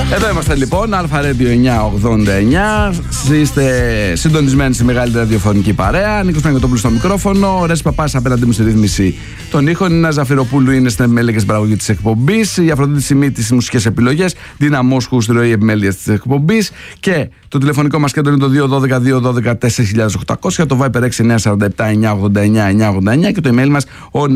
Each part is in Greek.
Εδώ είμαστε λοιπόν, Alpha Radio 989. Είστε συντονισμένοι στη μεγαλύτερη ραδιοφωνική παρέα. Νίκος Παναγιωτόπουλος στο μικρόφωνο. Ο Ρέσης Παπάς απέναντι μου στη ρύθμιση των ήχων. Η Νίνα Ζαφυροπούλου είναι στην επιμέλεια και στην παραγωγή της εκπομπής. Η Αφροδίτη Σιμίτη στις μουσικές επιλογές. Δίνα Μόσχου στη ροή επιμέλειας της εκπομπής. Και το τηλεφωνικό μας κέντρο είναι το 212-212-4800. Το Viper 6947-989-989. Και το email μας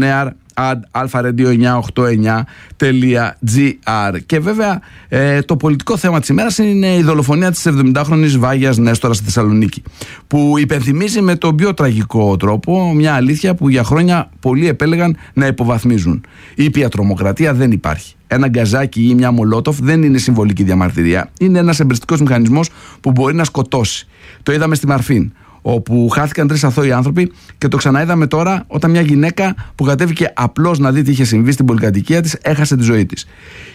alpha-radio989.gr. Και βέβαια το πολιτικό θέμα της ημέρας είναι η δολοφονία της 70χρονης Βάγιας Νέστορα στη Θεσσαλονίκη, που υπενθυμίζει με τον πιο τραγικό τρόπο μια αλήθεια που για χρόνια πολλοί επέλεγαν να υποβαθμίζουν. Η ήπια τρομοκρατία δεν υπάρχει. Ένα γκαζάκι ή μια μολότοφ δεν είναι συμβολική διαμαρτυρία. Είναι ένας εμπριστικός μηχανισμός που μπορεί να σκοτώσει. Το είδαμε στη Μαρφίν, όπου χάθηκαν 3 αθώοι άνθρωποι, και το ξαναείδαμε τώρα όταν μια γυναίκα που κατέβηκε απλώς να δει τι είχε συμβεί στην πολυκατοικία της έχασε τη ζωή της.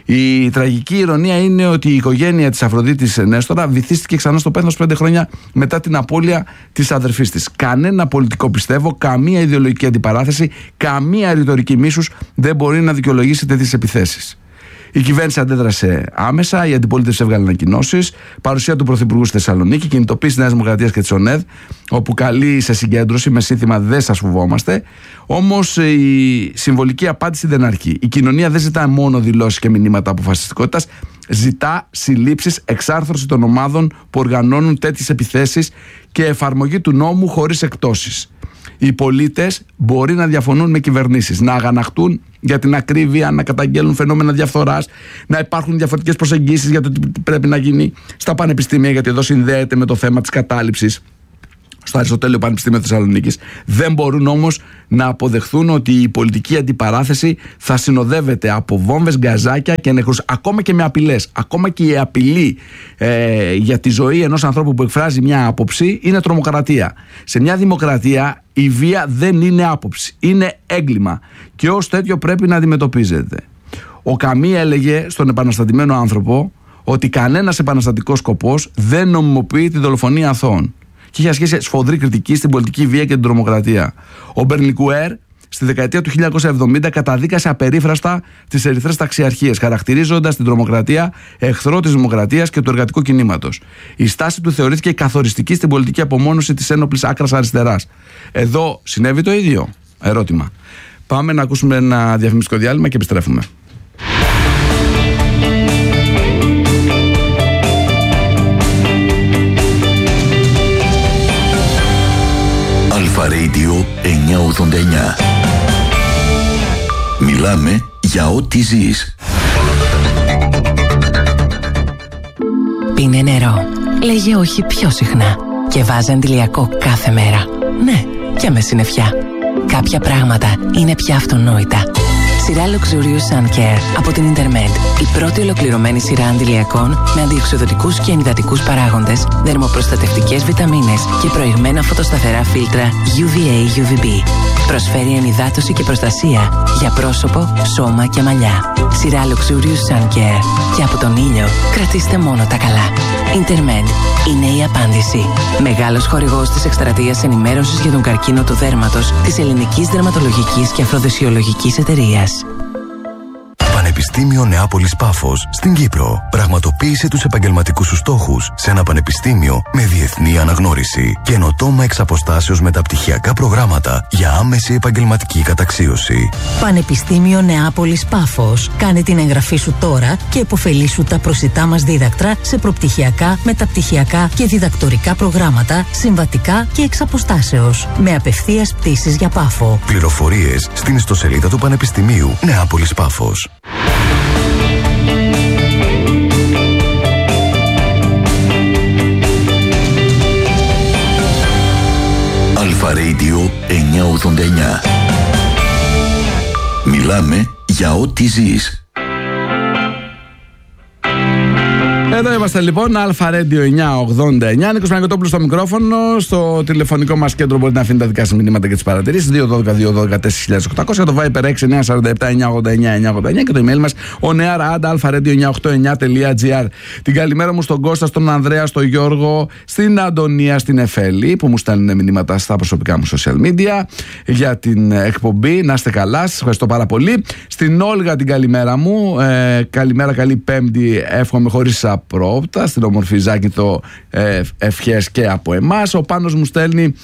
Η τραγική ηρωνία είναι ότι η οικογένεια της Αφροδίτης Νέστορα βυθίστηκε ξανά στο πένθος 5 χρόνια μετά την απώλεια της αδερφής της. Κανένα πολιτικό, πιστεύω, καμία ιδεολογική αντιπαράθεση, καμία ρητορική μίσους δεν μπορεί να δικαιολογήσει τέτοιες επιθέσεις. Η κυβέρνηση αντέδρασε άμεσα, η αντιπολίτευση έβγαλε ανακοινώσεις, παρουσία του Πρωθυπουργού στη Θεσσαλονίκη, κινητοποίηση της Νέας Δημοκρατίας και της ΟΝΕΔ, όπου καλεί σε συγκέντρωση με σύνθημα «Δεν σας φοβόμαστε». Όμως η συμβολική απάντηση δεν αρκεί. Η κοινωνία δεν ζητά μόνο δηλώσεις και μηνύματα αποφασιστικότητας, ζητά συλλήψεις, εξάρθρωση των ομάδων που οργανώνουν τέτοιες επιθέσεις και εφαρμογή του νόμου χωρίς εκπτώσεις. Οι πολίτες μπορεί να διαφωνούν με κυβερνήσεις, να αγαναχτούν για την ακρίβεια, να καταγγέλνουν φαινόμενα διαφθοράς, να υπάρχουν διαφορετικές προσεγγίσεις για το τι πρέπει να γίνει στα πανεπιστήμια, γιατί εδώ συνδέεται με το θέμα της κατάληψης στο Αριστοτέλειο Πανεπιστήμιο Θεσσαλονίκης. Δεν μπορούν όμως να αποδεχθούν ότι η πολιτική αντιπαράθεση θα συνοδεύεται από βόμβες, γκαζάκια και νεκρούς, ακόμα και με απειλές. Ακόμα και η απειλή για τη ζωή ενός ανθρώπου που εκφράζει μια άποψη είναι τρομοκρατία. Σε μια δημοκρατία η βία δεν είναι άποψη, είναι έγκλημα και ως τέτοιο πρέπει να αντιμετωπίζεται. Ο Καμί έλεγε στον επαναστατημένο άνθρωπο ότι κανένας επαναστατικός σκοπός δεν νομιμοποιεί τη δολοφονία αθώων, και είχε ασκήσει σφοδρή κριτική στην πολιτική βία και την τρομοκρατία. Ο Μπερλικουέρ στη δεκαετία του 1970 καταδίκασε απερίφραστα τις ερυθρές ταξιαρχίες, χαρακτηρίζοντας την τρομοκρατία εχθρό της δημοκρατίας και του εργατικού κινήματος. Η στάση του θεωρήθηκε καθοριστική στην πολιτική απομόνωση της ένοπλης άκρας αριστεράς. Εδώ συνέβη το ίδιο? Ερώτημα. Πάμε να ακούσουμε ένα διαφημιστικό διάλειμμα και επιστρέφουμε. Alpha Radio 989. Μιλάμε για ό,τι ζεις. Πίνε νερό. Λέγε όχι πιο συχνά. Και βάζε αντιλιακό κάθε μέρα. Ναι, και με συννεφιά. Κάποια πράγματα είναι πια αυτονόητα. Σειρά Luxurious Sun Care από την Intermed. Η πρώτη ολοκληρωμένη σειρά αντιλιακών με αντιοξυδοτικούς και ενυδατικούς παράγοντες, δερμοπροστατευτικές βιταμίνες και προηγμένα φωτοσταθερά φίλτρα UVA-UVB. Προσφέρει ενυδάτωση και προστασία για πρόσωπο, σώμα και μαλλιά. Σειρά Luxurious Sun Care. Και από τον ήλιο κρατήστε μόνο τα καλά. Intermed είναι η απάντηση. Μεγάλος χορηγός της εκστρατείας ενημέρωσης για τον καρκίνο του δέρματος της Ελληνικής Δερματολογικής και Αφροδεσιολογικής Εταιρείας. Πανεπιστήμιο Νεάπολης Πάφος στην Κύπρο. Πραγματοποίησε τους επαγγελματικούς σου στόχους σε ένα πανεπιστήμιο με διεθνή αναγνώριση. Καινοτόμα εξ αποστάσεως μεταπτυχιακά προγράμματα για άμεση επαγγελματική καταξίωση. Πανεπιστήμιο Νεάπολης Πάφος. Κάνε την εγγραφή σου τώρα και επωφελήσου τα προσιτά μας δίδακτρα σε προπτυχιακά, μεταπτυχιακά και διδακτορικά προγράμματα, συμβατικά και εξ αποστάσεως. Με απευθείας πτήσεις για Πάφο. Πληροφορίες στην ιστοσελίδα του Πανεπιστημίου Νεάπολης Πάφος. Alpha Radio 989. Μιλάμε για ό,τι ζεις. Εδώ είμαστε λοιπόν, Αλφα Radio 989. Νίκος Παναγιωτόπουλος στο μικρόφωνο. Στο τηλεφωνικό μας κέντρο μπορείτε να αφήνετε τα δικά σας μηνύματα και τις παρατηρήσεις. 212-212-4800. Το Viper 6947-989-989 και το email μας onear@alpha-radio989.gr. Την καλημέρα μου στον Κώστα, στον Ανδρέα, στον Γιώργο, στην Αντωνία, στην Εφέλη που μου στέλνουν μηνύματα στα προσωπικά μου social media για την εκπομπή. Να είστε καλά, σας ευχαριστώ πάρα πολύ. Στην Όλγα την καλημέρα μου. Καλημέρα, καλή Πέμπτη. Εύχομαι χωρίς απρόπτα. Στην όμορφη Ζάκηθο ευχές και από εμάς. Ο Πάνος μου στέλνει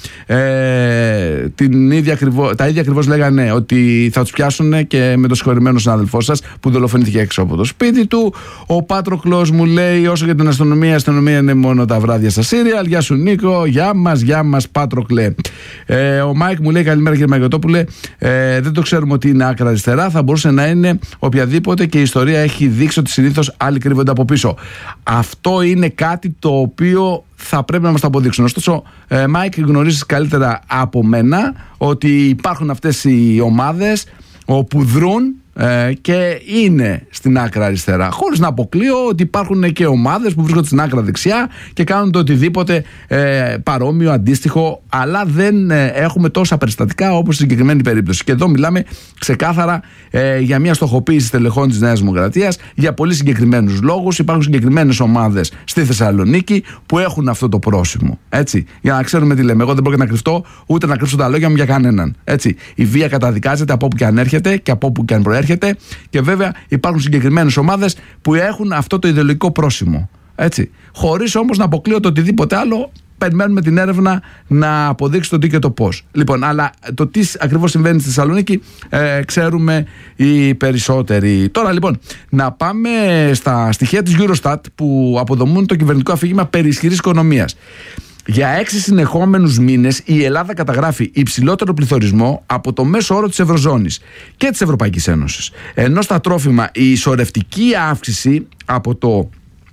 τα ίδια ακριβώς λέγανε ότι θα τους πιάσουν και με το συγχωρημένο συνάδελφό σας που δολοφονήθηκε έξω από το σπίτι του. Ο Πάτροκλος μου λέει όσο για την αστυνομία, η αστυνομία είναι μόνο τα βράδια στα σύριαλ. Γεια σου Νίκο, γεια μας Πάτροκλε. Ο Μάικ μου λέει καλημέρα κύριε Μαγιωτόπουλε. Δεν το ξέρουμε ότι είναι άκρα αριστερά. Θα μπορούσε να είναι οποιαδήποτε και η ιστορία έχει δείξει ότι συνήθως άλλοι κρύβονται από πίσω. Αυτό είναι κάτι το οποίο θα πρέπει να μας το αποδείξουν. Ωστόσο, Μάικ, γνωρίζεις καλύτερα από μένα ότι υπάρχουν αυτές οι ομάδες όπου δρούν και είναι στην άκρα αριστερά. Χωρίς να αποκλείω ότι υπάρχουν και ομάδες που βρίσκονται στην άκρα δεξιά και κάνουν το οτιδήποτε παρόμοιο, αντίστοιχο, αλλά δεν έχουμε τόσα περιστατικά όπως στη συγκεκριμένη περίπτωση. Και εδώ μιλάμε ξεκάθαρα για μια στοχοποίηση στελεχών της Νέας Δημοκρατίας για πολύ συγκεκριμένους λόγους. Υπάρχουν συγκεκριμένες ομάδες στη Θεσσαλονίκη που έχουν αυτό το πρόσημο. Έτσι, για να ξέρουμε τι λέμε. Εγώ δεν πρόκειται να κρυφτώ ούτε να κρύψω τα λόγια μου για κανέναν. Έτσι, η βία καταδικάζεται από όπου και αν έρχεται και από όπου και αν προέρχεται. Και βέβαια υπάρχουν συγκεκριμένες ομάδες που έχουν αυτό το ιδεολογικό πρόσημο. Έτσι. Χωρίς όμως να αποκλείω το οτιδήποτε άλλο, περιμένουμε την έρευνα να αποδείξει το τι και το πώς. Λοιπόν, αλλά το τι ακριβώς συμβαίνει στη Θεσσαλονίκη ξέρουμε οι περισσότεροι. Τώρα λοιπόν, να πάμε στα στοιχεία της Eurostat που αποδομούν το κυβερνητικό αφήγημα περί ισχυρής οικονομίας. Για 6 συνεχόμενους μήνες η Ελλάδα καταγράφει υψηλότερο πληθωρισμό από το μέσο όρο της Ευρωζώνης και της Ευρωπαϊκής Ένωσης. Ενώ στα τρόφιμα η ισορρευτική αύξηση από το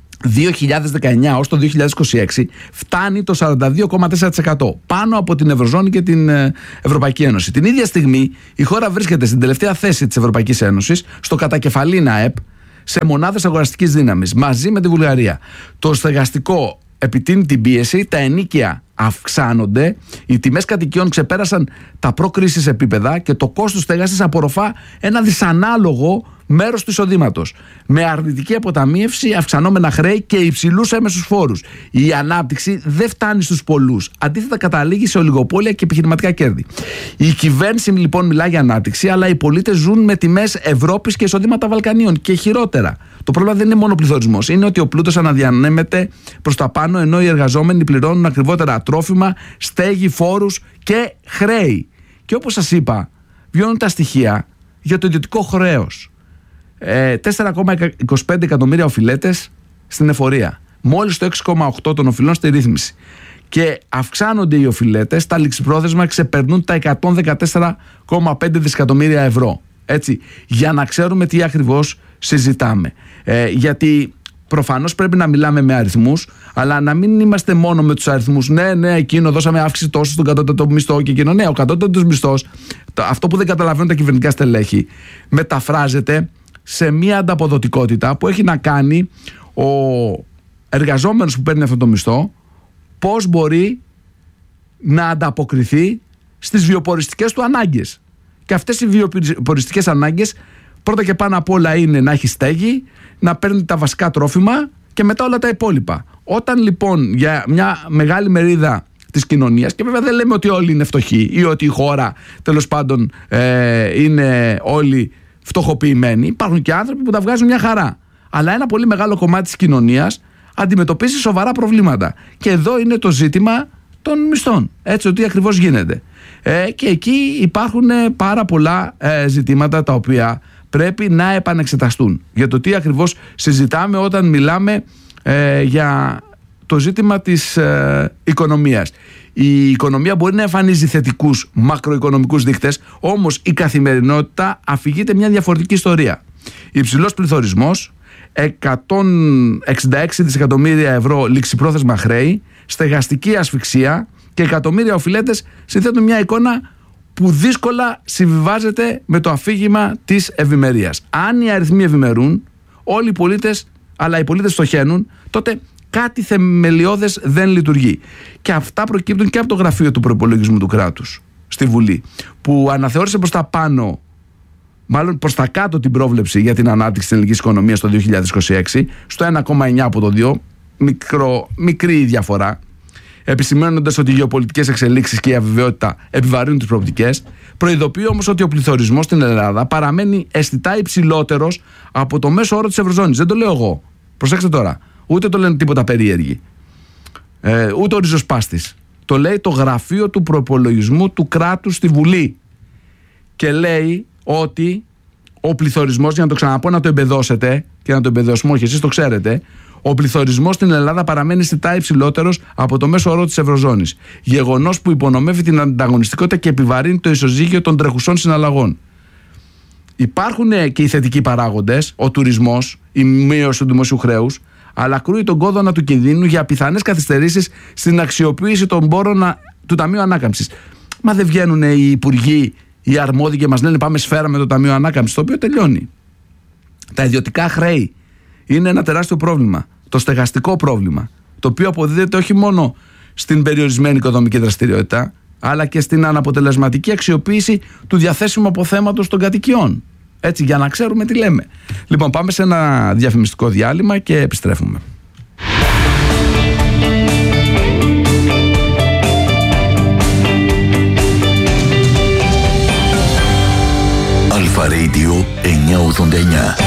2019 ως το 2026 φτάνει το 42,4%, πάνω από την Ευρωζώνη και την Ευρωπαϊκή Ένωση. Την ίδια στιγμή η χώρα βρίσκεται στην τελευταία θέση της Ευρωπαϊκής Ένωσης στο κατακεφαλήν ΑΕΠ σε μονάδες αγοραστικής δύναμης μαζί με τη Βουλγαρία. Το στεγαστικό επιτείνει την πίεση, τα ενοίκια αυξάνονται, οι τιμές κατοικιών ξεπέρασαν τα προ-κρίσης επίπεδα και το κόστος στέγασης απορροφά ένα δυσανάλογο μέρος του εισοδήματος. Με αρνητική αποταμίευση, αυξανόμενα χρέη και υψηλούς έμεσους φόρους. Η ανάπτυξη δεν φτάνει στους πολλούς. Αντίθετα, καταλήγει σε ολιγοπόλια και επιχειρηματικά κέρδη. Η κυβέρνηση λοιπόν μιλά για ανάπτυξη, αλλά οι πολίτες ζουν με τιμές Ευρώπης και εισοδήματα Βαλκανίων. Και χειρότερα. Το πρόβλημα δεν είναι μόνο ο πληθωρισμός. Είναι ότι ο πλούτος αναδιανέμεται προς τα πάνω, ενώ οι εργαζόμενοι πληρώνουν ακριβότερα τρόφιμα, στέγη, φόρους και χρέη. Και όπως σας είπα, βγαίνουν τα στοιχεία για το ιδιωτικό χρέος. 4,25 εκατομμύρια οφειλέτες στην εφορία. Μόλις το 6,8 των οφειλών στη ρύθμιση. Και αυξάνονται οι οφειλέτες, τα ληξιπρόθεσμα ξεπερνούν τα 114,5 δισεκατομμύρια ευρώ. Έτσι, για να ξέρουμε τι ακριβώς συζητάμε. Γιατί προφανώς πρέπει να μιλάμε με αριθμούς, αλλά να μην είμαστε μόνο με τους αριθμούς. Ναι, εκείνο δώσαμε αύξηση τόσο στον κατώτατο μισθό και εκείνο. Ναι, ο κατώτατος μισθός, αυτό που δεν καταλαβαίνουν τα κυβερνητικά στελέχη, μεταφράζεται σε μια ανταποδοτικότητα που έχει να κάνει ο εργαζόμενος που παίρνει αυτό το μισθό πώς μπορεί να ανταποκριθεί στις βιοποριστικές του ανάγκες. Και αυτές οι βιοποριστικές ανάγκες πρώτα και πάνω απ' όλα είναι να έχει στέγη, να παίρνει τα βασικά τρόφιμα και μετά όλα τα υπόλοιπα. Όταν λοιπόν για μια μεγάλη μερίδα της κοινωνίας, και βέβαια δεν λέμε ότι όλοι είναι φτωχοί ή ότι η χώρα τέλος πάντων είναι όλοι φτωχοποιημένοι, υπάρχουν και άνθρωποι που τα βγάζουν μια χαρά. Αλλά ένα πολύ μεγάλο κομμάτι της κοινωνίας αντιμετωπίζει σοβαρά προβλήματα. Και εδώ είναι το ζήτημα των μισθών. Έτσι, ότι ακριβώς γίνεται. Και εκεί υπάρχουν πάρα πολλά ζητήματα τα οποία πρέπει να επανεξεταστούν. Για το τι ακριβώς συζητάμε όταν μιλάμε για το ζήτημα της οικονομίας. Η οικονομία μπορεί να εμφανίζει θετικούς μακροοικονομικούς δείκτες, όμως η καθημερινότητα αφηγείται μια διαφορετική ιστορία. Υψηλός πληθωρισμός, 166 δισεκατομμύρια ευρώ ληξιπρόθεσμα χρέη, στεγαστική ασφυξία και εκατομμύρια οφειλέτες συνθέτουν μια εικόνα που δύσκολα συμβιβάζεται με το αφήγημα της ευημερίας. Αν οι αριθμοί ευημερούν, όλοι οι πολίτες αλλά οι πολίτες στοχαίνουν, τότε κάτι θεμελιώδες δεν λειτουργεί. Και αυτά προκύπτουν και από το γραφείο του προϋπολογισμού του κράτους στη Βουλή, που αναθεώρησε προς τα πάνω, μάλλον προς τα κάτω, την πρόβλεψη για την ανάπτυξη της ελληνικής οικονομίας το 2026 στο 1,9 από το 2, μικρή διαφορά, επισημαίνοντας ότι οι γεωπολιτικές εξελίξεις και η αβεβαιότητα επιβαρύνουν τις προοπτικές. Προειδοποιεί όμως ότι ο πληθωρισμός στην Ελλάδα παραμένει αισθητά υψηλότερος από το μέσο όρο της Ευρωζώνης. Δεν το λέω εγώ. Προσέξτε τώρα. Ούτε το λένε τίποτα περίεργοι. Ούτε ο ριζοσπάστης. Το λέει το γραφείο του προϋπολογισμού του κράτους στη Βουλή. Και λέει ότι ο πληθωρισμός, για να το ξαναπώ, να το εμπεδώσετε και να το εμπεδώσουμε, όχι εσείς το ξέρετε, ο πληθωρισμός στην Ελλάδα παραμένει αισθητά υψηλότερος από το μέσο όρο της Ευρωζώνης. Γεγονός που υπονομεύει την ανταγωνιστικότητα και επιβαρύνει το ισοζύγιο των τρεχουσών συναλλαγών. Υπάρχουν και οι θετικοί παράγοντες, ο τουρισμός, η μείωση του δημοσίου χρέους, αλλά κρούει τον κόδωνα του κινδύνου για πιθανές καθυστερήσεις στην αξιοποίηση των πόρων του Ταμείου Ανάκαμψης. Μα δεν βγαίνουν οι υπουργοί, οι αρμόδιοι και μας λένε πάμε σφαίρα με το Ταμείο Ανάκαμψης, το οποίο τελειώνει. Τα ιδιωτικά χρέη είναι ένα τεράστιο πρόβλημα. Το στεγαστικό πρόβλημα, το οποίο αποδίδεται όχι μόνο στην περιορισμένη οικονομική δραστηριότητα, αλλά και στην αναποτελεσματική αξιοποίηση του διαθέσιμου αποθέματος των κατοικιών. Έτσι, για να ξέρουμε τι λέμε. Λοιπόν, πάμε σε ένα διαφημιστικό διάλειμμα και επιστρέφουμε. Αλφα Radio 989.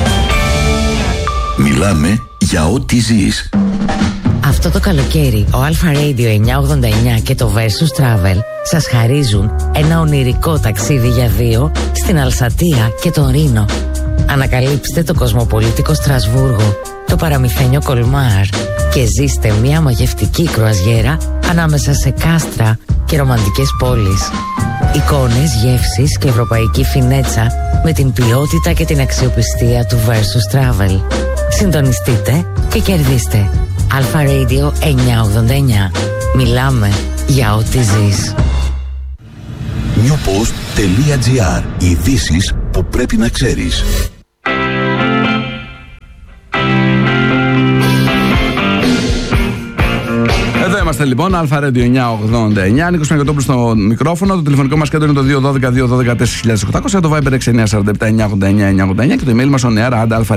Μιλάμε για ό,τι ζεις. Αυτό το καλοκαίρι ο Αλφα Radio 989 και το Versus Travel σας χαρίζουν ένα ονειρικό ταξίδι για δύο στην Αλσατία και τον Ρήνο. Ανακαλύψτε το κοσμοπολίτικο Στρασβούργο, το παραμυθένιο Κολμάρ και ζήστε μια μαγευτική κρουαζιέρα ανάμεσα σε κάστρα και ρομαντικές πόλεις. Εικόνες, γεύσεις και ευρωπαϊκή φινέτσα με την ποιότητα και την αξιοπιστία του Versus Travel. Συντονιστείτε και κερδίστε. Αλφα Radio 989. Μιλάμε για ό,τι ζεις. newpost.gr. Ειδήσεις που πρέπει να ξέρεις. Εδώ είμαστε λοιπόν, Αλφα Radio 989. Νίκος Μιαγωτόπουλος στο μικρόφωνο. Το τηλεφωνικό μας κέντρο είναι το 212-212-4800. Το Viber 6947-989-989 και το email μας on air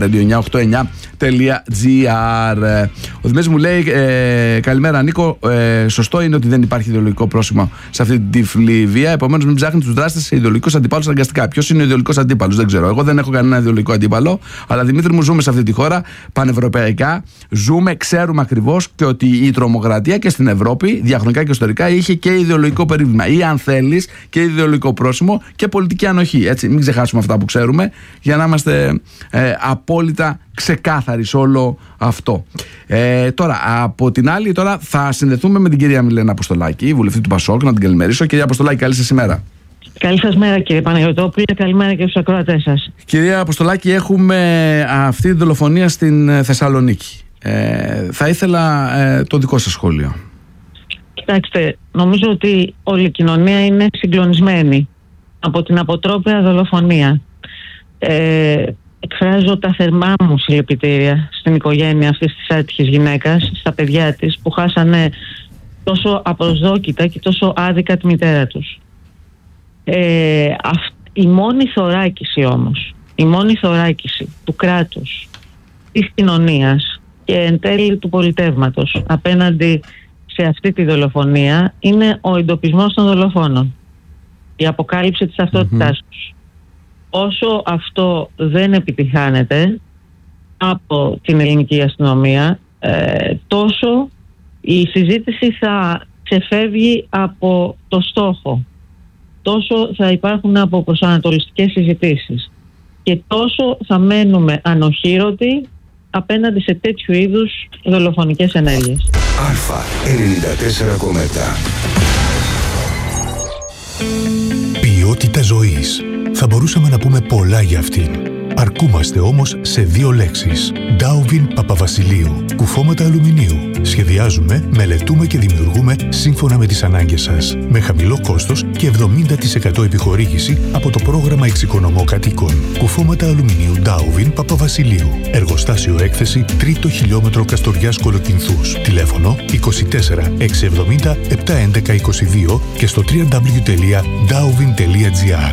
alpha-radio989.gr. Ο Δημήτρης μου λέει, καλημέρα Νίκο. Σωστό είναι ότι δεν υπάρχει ιδεολογικό πρόσημο σε αυτή την τυφλή βία. Επομένως, μην ψάχνει τους δράστες σε ιδεολογικούς αντιπάλους αναγκαστικά. Ποιος είναι ο ιδεολογικός αντίπαλος, δεν ξέρω. Εγώ δεν έχω κανένα ιδεολογικό αντίπαλο. Αλλά Δημήτρη μου, ζούμε σε αυτή τη χώρα πανευρωπαϊκά. Ζούμε, ξέρουμε ακριβώς και ότι η τρομοκρατία και στην Ευρώπη, διαχρονικά και ιστορικά, είχε και ιδεολογικό περίβλημα. Ή αν θέλεις, και ιδεολογικό πρόσημο και πολιτική ανοχή. Έτσι, μην ξεχάσουμε αυτά που ξέρουμε, για να είμαστε απόλυτα ξεκάθαροι σε όλο αυτό. Τώρα, από την άλλη, τώρα θα συνδεθούμε με την κυρία Μιλένα Αποστολάκη, βουλευτή του Πασόκ, να την καλημερίσω. Κυρία Αποστολάκη, καλή σας ημέρα. Καλή σας μέρα κύριε Παναγιωτόπουλε, καλημέρα και στους ακροατές σας. Κυρία Αποστολάκη, έχουμε αυτή τη δολοφονία στην Θεσσαλονίκη. Θα ήθελα το δικό σας σχόλιο. Κοιτάξτε, νομίζω ότι όλη η κοινωνία είναι συγκλονισμένη από την αποτρόπαια δολοφονία. Εκφράζω τα θερμά μου συλληπιτήρια στην οικογένεια αυτής της άτυχης γυναίκας, στα παιδιά της που χάσανε τόσο απροσδόκητα και τόσο άδικα τη μητέρα τους. Η μόνη θωράκιση όμως, η μόνη θωράκιση του κράτους, της κοινωνίας και εν τέλει του πολιτεύματος απέναντι σε αυτή τη δολοφονία είναι ο εντοπισμός των δολοφόνων, η αποκάλυψη της ταυτότητάς τους. Όσο αυτό δεν επιτυχάνεται από την ελληνική αστυνομία, τόσο η συζήτηση θα ξεφεύγει από το στόχο, τόσο θα υπάρχουν από προσανατολιστικές συζητήσεις και τόσο θα μένουμε ανοχήρωτοι απέναντι σε τέτοιου είδους δολοφονικές ενέργειες. Αλφα 94,7. Ποιότητα ζωής. Θα μπορούσαμε να πούμε πολλά για αυτήν. Αρκούμαστε όμως σε 2 λέξεις. Ντάουβιν Παπαβασιλείου. Κουφώματα αλουμινίου. Σχεδιάζουμε, μελετούμε και δημιουργούμε σύμφωνα με τις ανάγκες σας. Με χαμηλό κόστος και 70% επιχορήγηση από το πρόγραμμα Εξοικονομώ Κατοίκων. Κουφώματα αλουμινίου Ντάουβιν Παπαβασιλείου. Εργοστάσιο έκθεση 3ο χιλιόμετρο Καστοριάς Κολοκυνθούς. Τηλέφωνο 24 670 711 22 και στο www.dauvin.gr.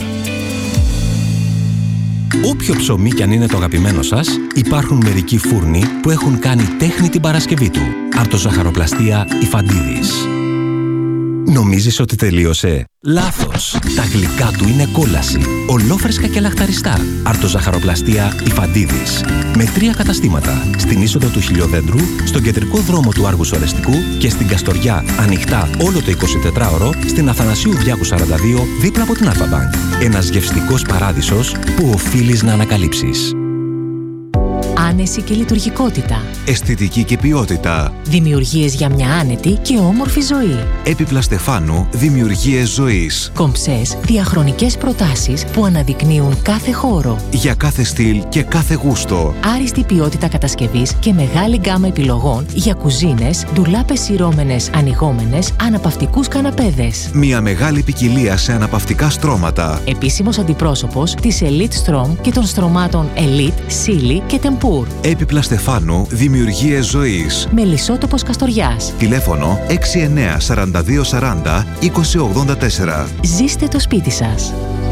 Όποιο ψωμί κι αν είναι το αγαπημένο σας, υπάρχουν μερικοί φούρνοι που έχουν κάνει τέχνη την Παρασκευή του. Αρτοζαχαροπλαστεία Ιφαντίδης. Νομίζεις ότι τελείωσε? Λάθος! Τα γλυκά του είναι κόλαση. Ολόφρεσκα και λαχταριστά. Αρτοζαχαροπλαστεία Ιφαντίδης. Με 3 καταστήματα. Στην είσοδο του Χιλιοδέντρου, στον κεντρικό δρόμο του Άργους Ορεστικού και στην Καστοριά, ανοιχτά όλο το 24ωρο, στην Αθανασίου Διάκου 42, δίπλα από την Αλφα-Μπανκ. Ένας γευστικός παράδεισος που οφείλεις να ανακαλύψεις. Άνεση και λειτουργικότητα. Αισθητική και ποιότητα. Δημιουργίες για μια άνετη και όμορφη ζωή. Έπιπλα Στεφάνου, δημιουργίες ζωής. Κομψές, διαχρονικές προτάσεις που αναδεικνύουν κάθε χώρο. Για κάθε στυλ και κάθε γούστο. Άριστη ποιότητα κατασκευής και μεγάλη γκάμα επιλογών για κουζίνες, ντουλάπες σειρώμενες, ανοιγόμενες, αναπαυτικούς καναπέδες. Μια μεγάλη ποικιλία σε αναπαυτικά στρώματα. Επίσημος αντιπρόσωπος της Elite Strom και των στρωμάτων Elite, Silly και Tempur. Έπιπλα Στεφάνου, δημιουργίες ζωής. Μελισσότοπος Καστοριάς. Τηλέφωνο 69 42 40 20 84. Ζήστε το σπίτι σας.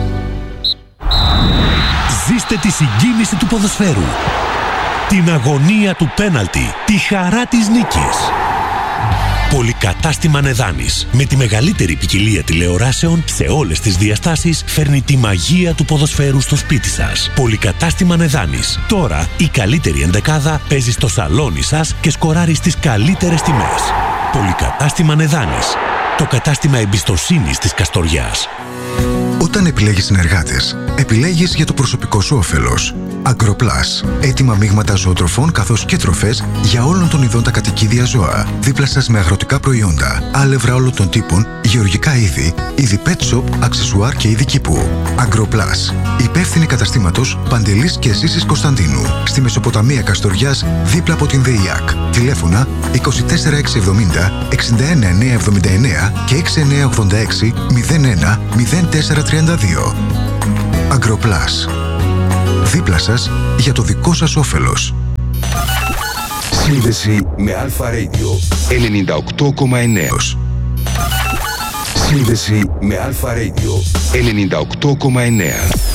Ζήστε τη συγκίνηση του ποδοσφαίρου. Την αγωνία του πέναλτι. Τη χαρά της νίκης. Πολυκατάστημα Νεδάνης. Με τη μεγαλύτερη ποικιλία τηλεοράσεων σε όλες τις διαστάσεις φέρνει τη μαγεία του ποδοσφαίρου στο σπίτι σας. Πολυκατάστημα Νεδάνης. Τώρα η καλύτερη ενδεκάδα παίζει στο σαλόνι σας και σκοράρει στις καλύτερες τιμές. Πολυκατάστημα Νεδάνης. Το κατάστημα εμπιστοσύνης της Καστοριάς. Όταν επιλέγεις συνεργάτες, επιλέγεις για το προσωπικό σου όφελος. Agroplus. Έτοιμα μείγματα ζωοτροφών καθώς και τροφές για όλων των ειδών τα κατοικίδια ζώα. Δίπλα σας με αγροτικά προϊόντα, άλευρα όλων των τύπων, γεωργικά είδη, είδη pet shop, αξεσουάρ και είδη κήπου. Agroplus. Υπεύθυνη καταστήματος Παντελής και Ζήσης Κωνσταντίνου. Στη Μεσοποταμία Καστοριάς, δίπλα από την ΔΕΙΑΚ. Τηλέφωνα 24 670 61 979 και 6986 01 0432. Agroplus. Δίπλα σας για το δικό σας όφελος. Σύνδεση με Αλφα Radio 98,9. Σύνδεση με Αλφα Radio 98,9.